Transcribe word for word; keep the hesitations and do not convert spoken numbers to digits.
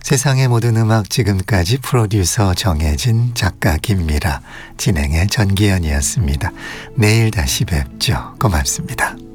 세상의 모든 음악 지금까지 프로듀서 정혜진, 작가 김미라, 진행의 전기현이었습니다. 내일 다시 뵙죠. 고맙습니다.